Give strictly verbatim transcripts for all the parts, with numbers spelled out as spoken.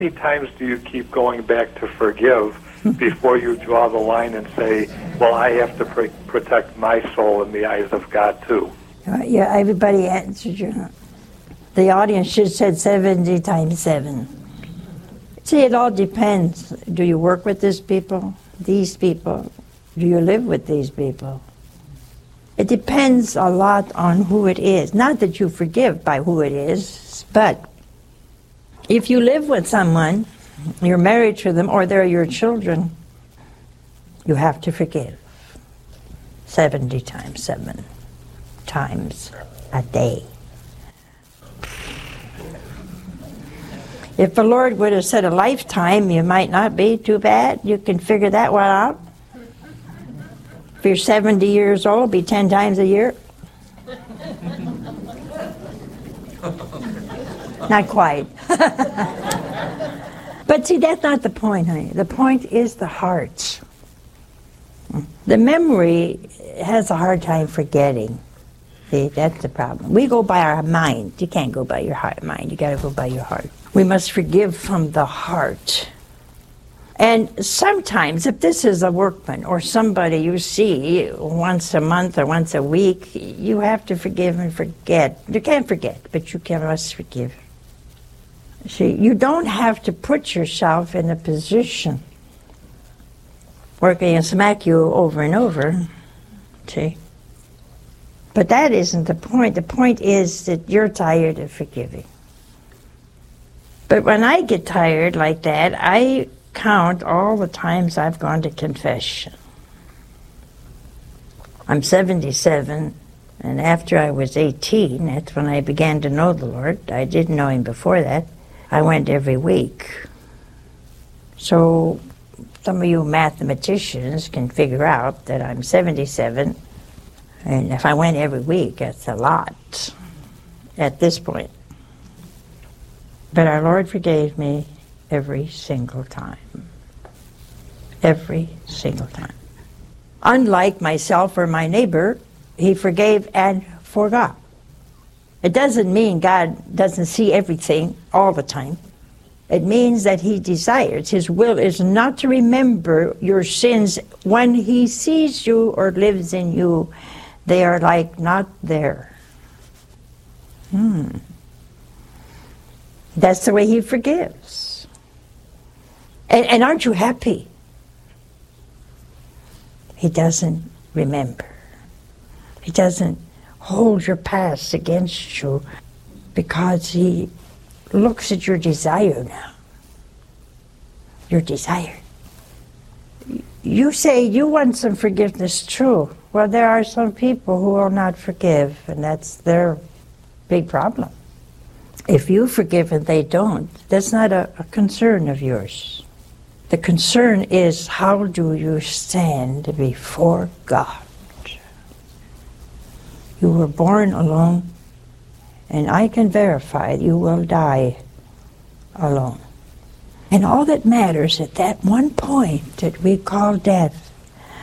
many times do you keep going back to forgive before you draw the line and say, well, I have to pr- protect my soul in the eyes of God too? Uh, yeah, everybody answered you. The audience should have said seventy times seven. See, it all depends. Do you work with these people? These people? Do you live with these people? It depends a lot on who it is. Not that you forgive by who it is, but if you live with someone, you're married to them, or they're your children, you have to forgive. seventy times seven times a day. If the Lord would have said a lifetime, you might not be too bad. You can figure that one out. If you're seventy years old, be ten times a year. Not quite. But see, that's not the point, honey. The point is the heart. The memory has a hard time forgetting. See, that's the problem. We go by our mind. You can't go by your heart mind. You got to go by your heart. We must forgive from the heart. And sometimes, if this is a workman or somebody you see once a month or once a week, you have to forgive and forget. You can't forget, but you can must forgive. See, you don't have to put yourself in a position where they can smack you over and over. See? But that isn't the point. The point is that you're tired of forgiving. But when I get tired like that, I count all the times I've gone to confession. I'm seventy-seven, and after I was eighteen, that's when I began to know the Lord. I didn't know Him before that. I went every week. So some of you mathematicians can figure out that I'm seventy-seven, and if I went every week, that's a lot at this point. But our Lord forgave me every single time. Every single time. Unlike myself or my neighbor, He forgave and forgot. It doesn't mean God doesn't see everything all the time. It means that He desires, His will is not to remember your sins. When He sees you or lives in you, they are like not there. Hmm. That's the way He forgives. And, and aren't you happy? He doesn't remember. He doesn't hold your past against you because He looks at your desire now. Your desire. You say you want some forgiveness, true. Well, there are some people who will not forgive, and that's their big problem. If you forgive and they don't, that's not a, a concern of yours. The concern is, how do you stand before God? You were born alone, and I can verify you will die alone. And all that matters at that one point that we call death,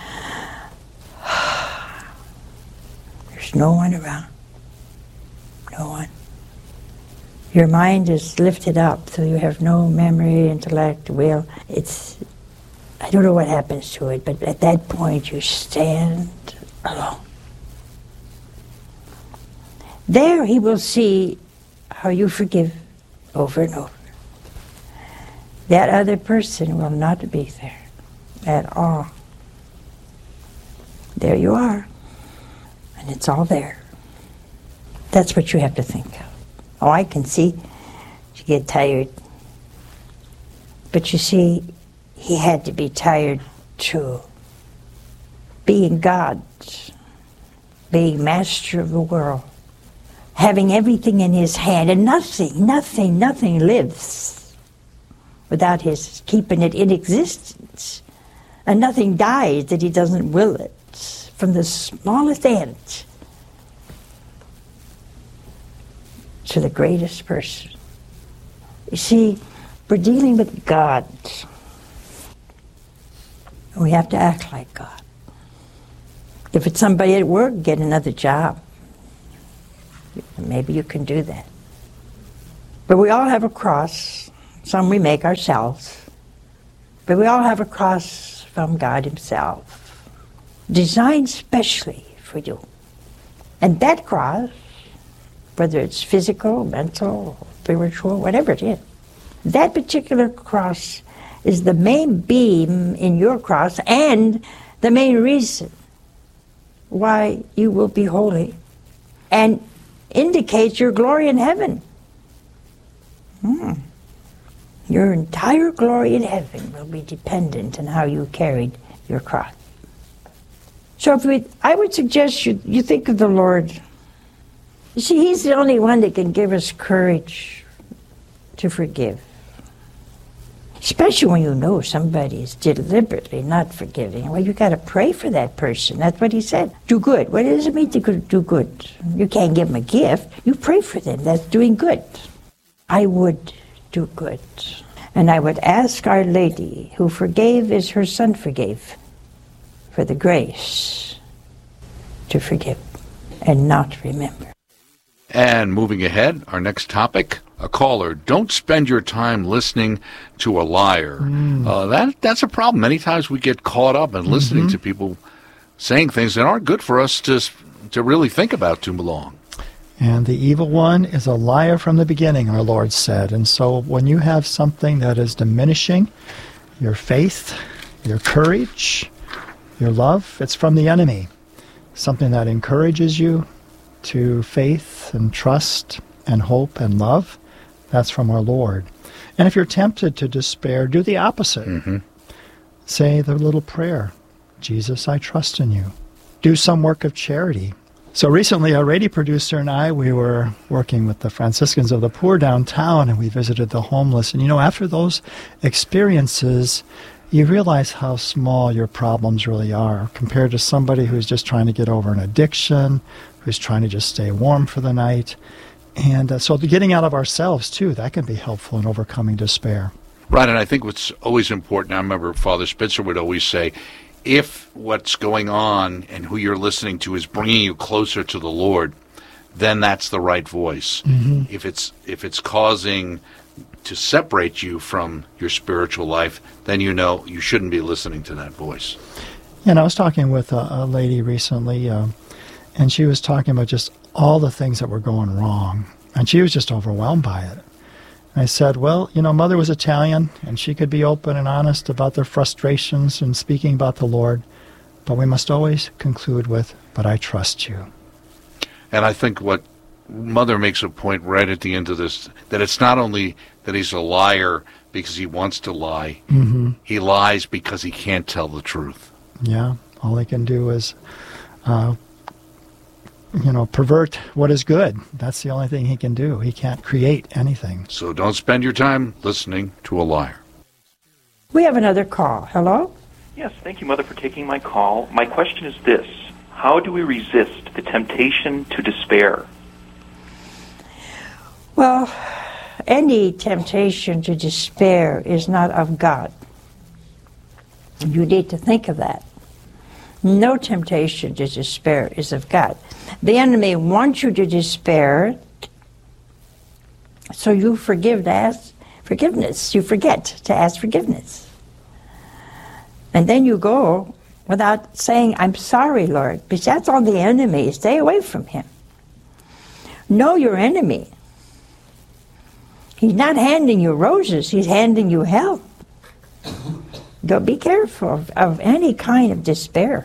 there's no one around. No one. Your mind is lifted up, so you have no memory, intellect, will. It's, I don't know what happens to it, but at that point you stand alone. There He will see how you forgive over and over. That other person will not be there at all. There you are, and it's all there. That's what you have to think of. Oh, I can see you get tired. But you see, He had to be tired too. Being God, being master of the world, having everything in His hand, and nothing, nothing, nothing lives without His keeping it in existence. And nothing dies that He doesn't will it, from the smallest ant to the greatest person. You see, we're dealing with God. We have to act like God. If it's somebody at work, get another job. Maybe you can do that. But we all have a cross. Some we make ourselves. But we all have a cross from God himself, designed specially for you. And that cross, whether it's physical, mental, spiritual, whatever it is, that particular cross is the main beam in your cross and the main reason why you will be holy and indicates your glory in heaven. Hmm. Your entire glory in heaven will be dependent on how you carried your cross. So if we, I would suggest you, you think of the Lord. You see, he's the only one that can give us courage to forgive. Especially when you know somebody is deliberately not forgiving. Well, you got to pray for that person. That's what he said. Do good. What does it mean to do good? You can't give them a gift. You pray for them. That's doing good. I would do good. And I would ask Our Lady, who forgave as her Son forgave, for the grace to forgive and not remember. And moving ahead, our next topic, a caller. Don't spend your time listening to a liar. Mm. Uh, that that's a problem. Many times we get caught up in listening mm-hmm. to people saying things that aren't good for us to to really think about too long. And the evil one is a liar from the beginning, our Lord said. And so when you have something that is diminishing your faith, your courage, your love, it's from the enemy. Something that encourages you to faith and trust and hope and love, that's from our Lord. And if you're tempted to despair, do the opposite. Mm-hmm. Say the little prayer, Jesus, I trust in you. Do some work of charity. So recently, our radio producer and I, we were working with the Franciscans of the Poor downtown, and we visited the homeless. And you know, after those experiences, you realize how small your problems really are compared to somebody who's just trying to get over an addiction, who's trying to just stay warm for the night. And uh, so the getting out of ourselves, too, that can be helpful in overcoming despair. Right, and I think what's always important, I remember Father Spitzer would always say, if what's going on and who you're listening to is bringing you closer to the Lord, then that's the right voice. Mm-hmm. If it's if it's causing to separate you from your spiritual life, then you know you shouldn't be listening to that voice. And I was talking with a, a lady recently, uh, and she was talking about just all the things that were going wrong, and she was just overwhelmed by it. I said, well, you know, Mother was Italian, and she could be open and honest about their frustrations and speaking about the Lord, but we must always conclude with, but I trust you. And I think what Mother makes a point right at the end of this, that it's not only that he's a liar because he wants to lie, mm-hmm. he lies because he can't tell the truth. Yeah, all he can do is uh, you know, pervert what is good. That's the only thing he can do. He can't create anything. So don't spend your time listening to a liar. We have another call. Hello? Yes, thank you, Mother, for taking my call. My question is this: how do we resist the temptation to despair? Well, any temptation to despair is not of God. You need to think of that. No temptation to despair is of God. The enemy wants you to despair, so you forgive to ask forgiveness. You forget to ask forgiveness. And then you go without saying, I'm sorry, Lord, because that's all the enemy. Stay away from him. Know your enemy. He's not handing you roses, he's handing you hell. Don't be careful of, of any kind of despair.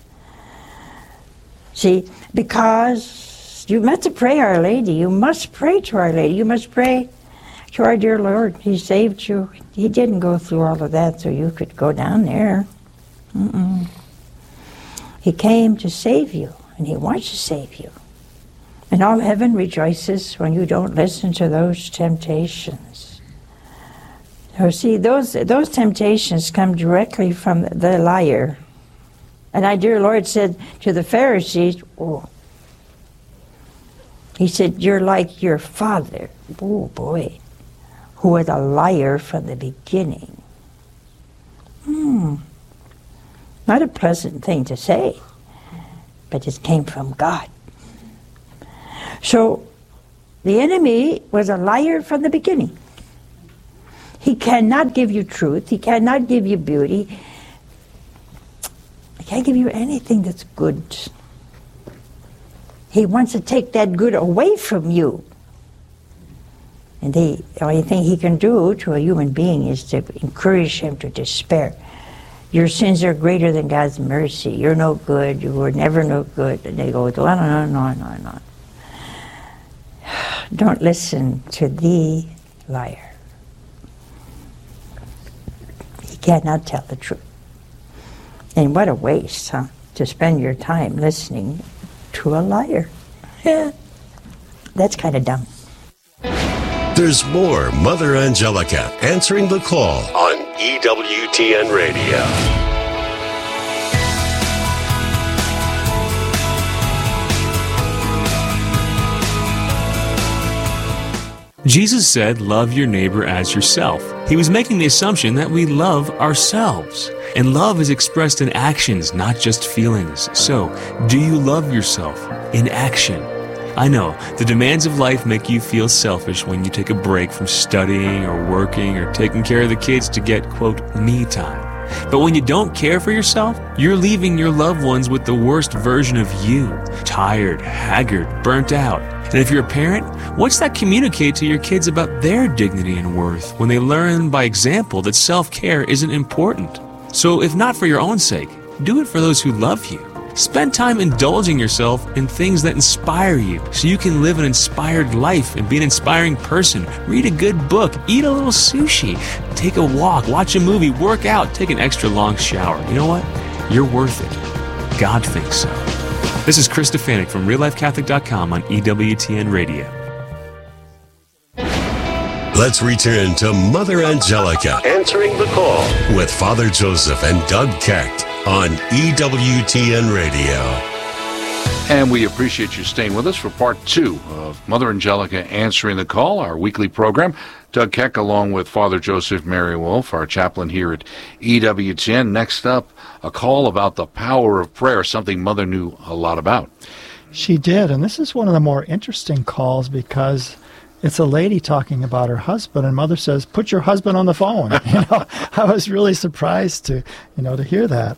See, because you must pray Our Lady. You must pray to Our Lady. You must pray to our dear Lord. He saved you. He didn't go through all of that so you could go down there. Mm-mm. He came to save you, and he wants to save you. And all heaven rejoices when you don't listen to those temptations. So see, those those temptations come directly from the liar. And our dear Lord said to the Pharisees, oh, he said, you're like your father, oh boy, who was a liar from the beginning. Hmm. Not a pleasant thing to say, but it came from God. So the enemy was a liar from the beginning. He cannot give you truth. He cannot give you beauty. He can't give you anything that's good. He wants to take that good away from you. And the only thing he can do to a human being is to encourage him to despair. Your sins are greater than God's mercy. You're no good. You were never no good. And they go on and on and on and on. Don't listen to the liar. He cannot tell the truth. And what a waste, huh? To spend your time listening to a liar. Yeah. That's kind of dumb. There's more Mother Angelica answering the call on E W T N Radio. Jesus said, love your neighbor as yourself. He was making the assumption that we love ourselves. And love is expressed in actions, not just feelings. So, do you love yourself in action? I know, the demands of life make you feel selfish when you take a break from studying or working or taking care of the kids to get, quote, me time. But when you don't care for yourself, you're leaving your loved ones with the worst version of you, tired, haggard, burnt out. And if you're a parent, what's that communicate to your kids about their dignity and worth when they learn by example that self-care isn't important? So if not for your own sake, do it for those who love you. Spend time indulging yourself in things that inspire you so you can live an inspired life and be an inspiring person. Read a good book, eat a little sushi, take a walk, watch a movie, work out, take an extra long shower. You know what? You're worth it. God thinks so. This is Chris Stefanik from real life catholic dot com on E W T N Radio. Let's return to Mother Angelica answering the call with Father Joseph and Doug Keck on E W T N Radio. And we appreciate you staying with us for part two of Mother Angelica Answering the Call, our weekly program. Doug Keck along with Father Joseph Mary Wolf, our chaplain here at E W T N. Next up, a call about the power of prayer, something Mother knew a lot about. She did, and this is one of the more interesting calls because it's a lady talking about her husband, and Mother says, "Put your husband on the phone." You know, I was really surprised to, you know, to hear that.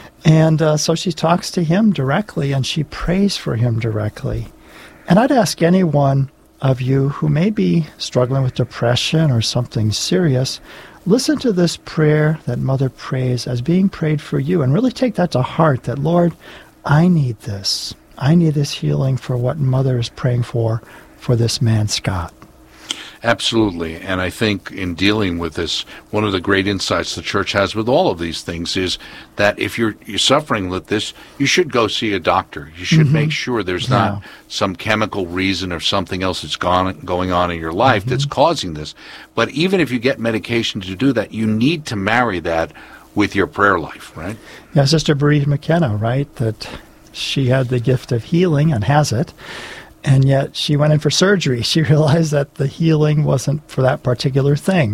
And uh, so she talks to him directly, and she prays for him directly. And I'd ask anyone of you who may be struggling with depression or something serious, listen to this prayer that Mother prays as being prayed for you, and really take that to heart, that, Lord, I need this. I need this healing for what Mother is praying for, for this man, Scott. Absolutely. And I think in dealing with this, one of the great insights the Church has with all of these things is that if you're, you're suffering with this, you should go see a doctor. You should mm-hmm. make sure there's yeah. not some chemical reason or something else that's gone, going on in your life mm-hmm. that's causing this. But even if you get medication to do that, you need to marry that with your prayer life, right? Yeah, Sister Bereaved McKenna, right, that she had the gift of healing and has it. And yet she went in for surgery. She realized that the healing wasn't for that particular thing.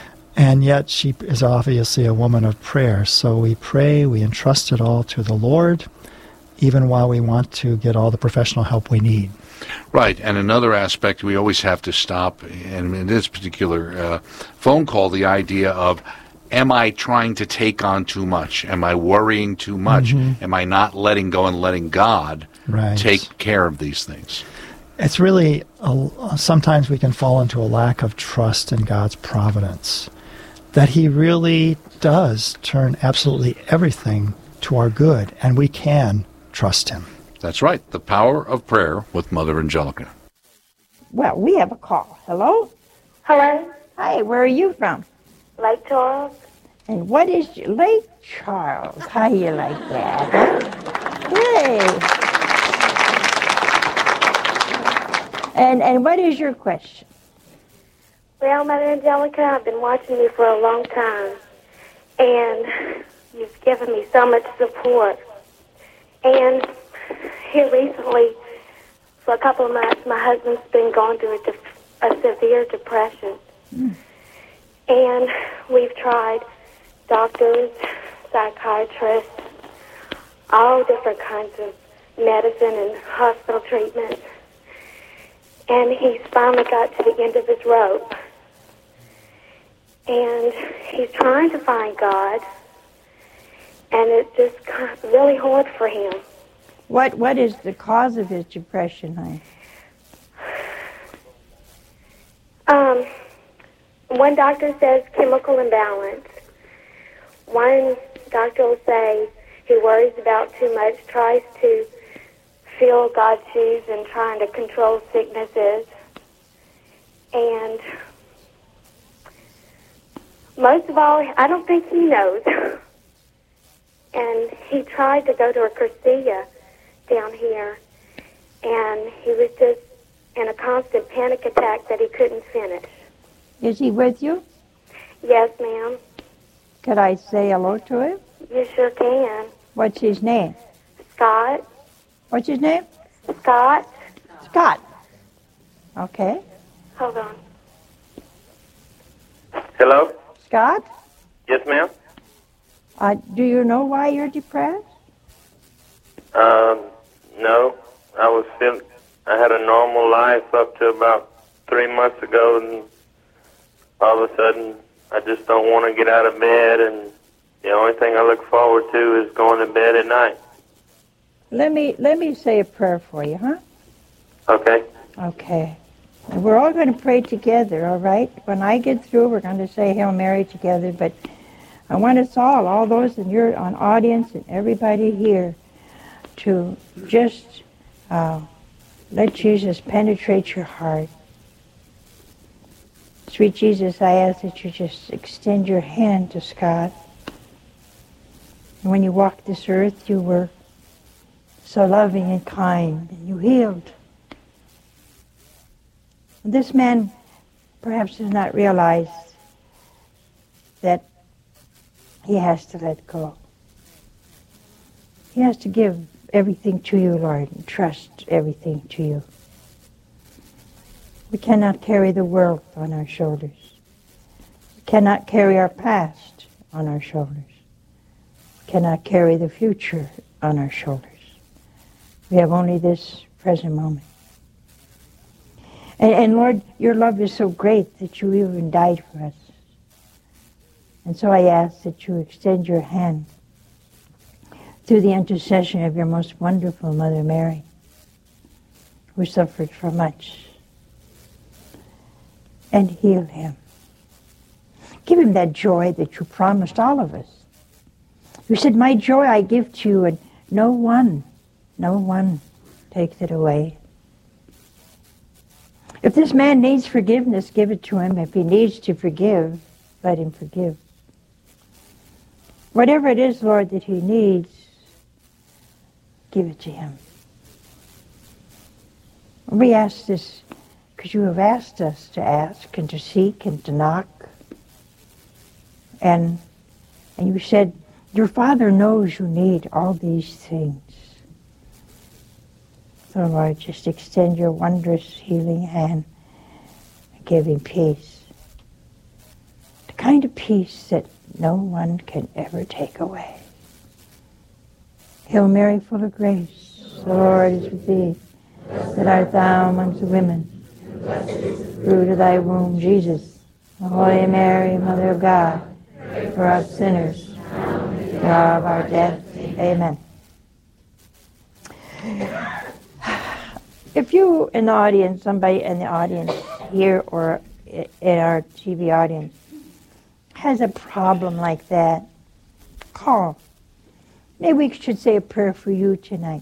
And yet she is obviously a woman of prayer. So we pray, we entrust it all to the Lord, even while we want to get all the professional help we need. Right. And another aspect, we always have to stop, and in this particular uh, phone call, the idea of, am I trying to take on too much? Am I worrying too much? Mm-hmm. Am I not letting go and letting God right. take care of these things? It's really, a, sometimes we can fall into a lack of trust in God's providence, that He really does turn absolutely everything to our good, and we can trust Him. That's right. The power of prayer with Mother Angelica. Well, we have a call. Hello? Hello? Hi, where are you from? Lake Charles. And what is your Lake Charles? How you like that? Hey. And and what is your question? Well, Mother Angelica, I've been watching you for a long time, and you've given me so much support. And here recently, for a couple of months, my husband's been going through a, de- a severe depression. Mm. And we've tried doctors, psychiatrists, all different kinds of medicine and hospital treatment. And he's finally got to the end of his rope. and he's trying to find God, and it's just kind of really hard for him. What What is the cause of his depression, honey? Um, one doctor says chemical imbalance. One doctor will say he worries about too much, tries to fill God's shoes and trying to control sicknesses. And most of all, I don't think he knows. And he tried to go to a Curcia down here, and he was just in a constant panic attack that he couldn't finish. Is he with you? Yes, ma'am. Could I say hello to him? You sure can. What's his name? Scott. What's his name? Scott. Scott. Okay. Hold on. Hello? Scott? Yes, ma'am? Uh, do you know why you're depressed? Um, no. I was feeling, I had a normal life up to about three months ago, and all of a sudden, I just don't want to get out of bed, and the only thing I look forward to is going to bed at night. Let me let me say a prayer for you, huh? Okay. Okay. And we're all going to pray together, all right? When I get through, we're going to say Hail Mary together, but I want us all, all those in your on audience and everybody here, to just uh, let Jesus penetrate your heart. Sweet Jesus, I ask that you just extend your hand to Scott. And when you walked this earth, you were so loving and kind, and you healed. This man perhaps does not realize that he has to let go. He has to give everything to you, Lord, and trust everything to you. We cannot carry the world on our shoulders. We cannot carry our past on our shoulders. We cannot carry the future on our shoulders. We have only this present moment. And, and Lord, your love is so great that you even died for us. And so I ask that you extend your hand through the intercession of your most wonderful Mother Mary, who suffered so much, and heal him. Give him that joy that you promised all of us. You said, my joy I give to you, and no one, no one takes it away. If this man needs forgiveness, give it to him. If he needs to forgive, let him forgive. Whatever it is, Lord, that he needs, give it to him. We ask this because you have asked us to ask and to seek and to knock. And, and you said, your Father knows you need all these things. So, Lord, just extend your wondrous healing hand and give him peace. The kind of peace that no one can ever take away. Hail Mary, full of grace, the Lord is with thee. Blessed art thou amongst the women. Blessed is the fruit of thy womb, Jesus. O Holy Mary, Mother of God, pray for us sinners, now and at the hour of our death. Amen. If you in the audience, somebody in the audience here or in our T V audience, has a problem like that, call. Maybe we should say a prayer for you tonight.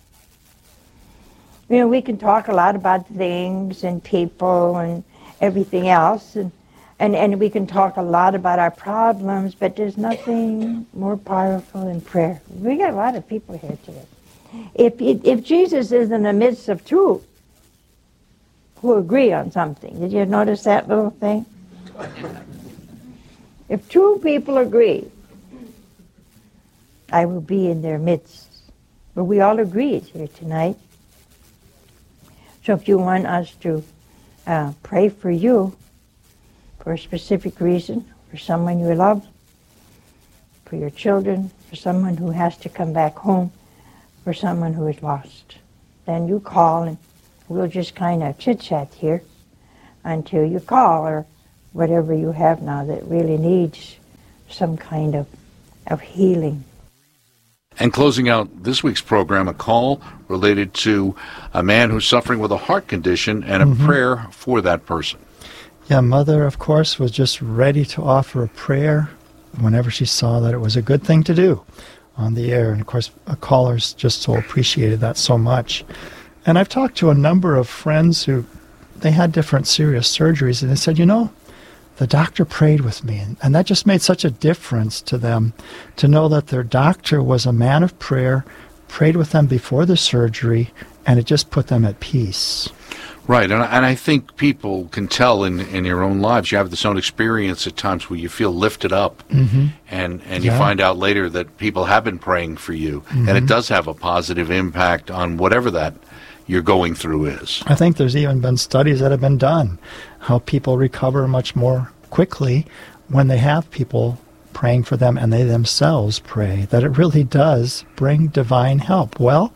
You know, we can talk a lot about things and people and everything else, and, and, and we can talk a lot about our problems, but there's nothing more powerful than prayer. We got a lot of people here today. If, if, if Jesus is in the midst of two who agree on something, did you notice that little thing? If two people agree, I will be in their midst. But we all agree here tonight. So if you want us to uh, pray for you for a specific reason, for someone you love, for your children, for someone who has to come back home, for someone who is lost, then you call and we'll just kind of chit-chat here until you call, or whatever you have now that really needs some kind of, of healing. And closing out this week's program, a call related to a man who's suffering with a heart condition and a mm-hmm. prayer for that person. Yeah, Mother, of course, was just ready to offer a prayer whenever she saw that it was a good thing to do on the air. And, of course, callers just so appreciated that so much. And I've talked to a number of friends who, they had different serious surgeries, and they said, you know, the doctor prayed with me, and, and that just made such a difference to them to know that their doctor was a man of prayer, prayed with them before the surgery, and it just put them at peace. Right, and I, and I think people can tell in, in your own lives. You have this own experience at times where you feel lifted up, mm-hmm. and, and yeah. you find out later that people have been praying for you, mm-hmm. and it does have a positive impact on whatever that you're going through is. I think there's even been studies that have been done, how people recover much more quickly when they have people praying for them and they themselves pray, that it really does bring divine help. Well,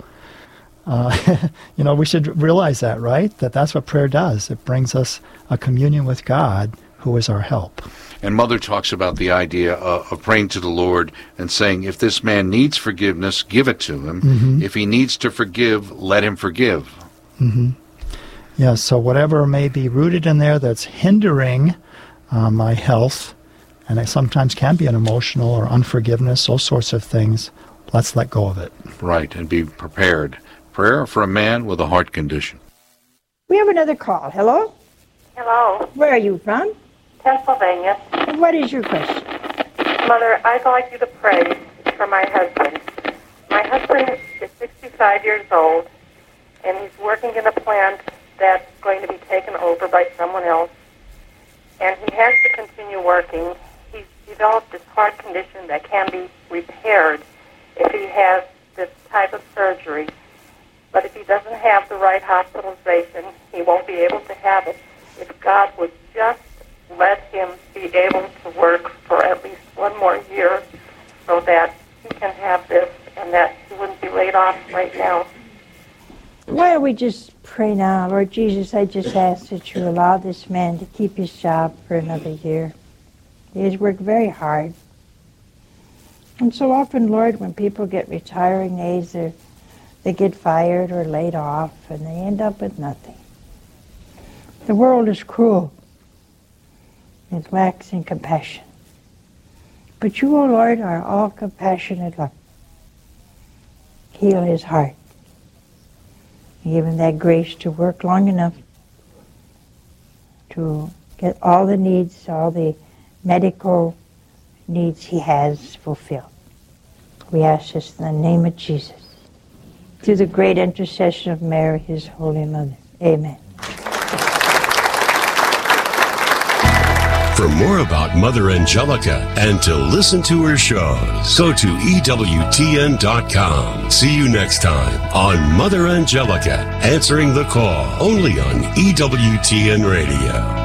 uh, you know, we should realize that, right? That that's what prayer does. It brings us a communion with God, who is our help. And Mother talks about the idea of, of praying to the Lord and saying, if this man needs forgiveness, give it to him. Mm-hmm. If he needs to forgive, let him forgive. Mm-hmm. Yeah, so whatever may be rooted in there that's hindering uh, my health, and it sometimes can be an emotional or unforgiveness, those sorts of things, let's let go of it. Right, and be prepared. Prayer for a man with a heart condition. We have another call. Hello? Hello. Where are you from? Pennsylvania. What is your question? Mother, I'd like you to pray for my husband. My husband is sixty-five years old, and he's working in a plant that's going to be taken over by someone else. And he has to continue working. He's developed this heart condition that can be repaired if he has this type of surgery. But if he doesn't have the right hospitalization, he won't be able to have it. If God would just let him be able to work for at least one more year so that he can have this and that he wouldn't be laid off right now. Why don't we just pray now? Lord Jesus, I just ask that you allow this man to keep his job for another year. He has worked very hard. And so often, Lord, when people get retiring age, they get fired or laid off, and they end up with nothing. The world is cruel. It's lacking compassion. But you, O Lord, are all compassionate love. Heal his heart. Give him that grace to work long enough to get all the needs, all the medical needs he has fulfilled. We ask this in the name of Jesus, through the great intercession of Mary, his Holy Mother. Amen. For more about Mother Angelica and to listen to her shows, go to E W T N dot com. See you next time on Mother Angelica, answering the call, only on E W T N Radio.